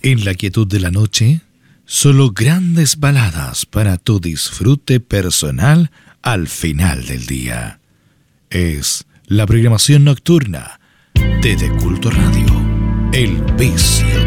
En la quietud de la noche, solo grandes baladas para tu disfrute personal al final del día. Es la programación nocturna de Culto Radio, El Vicio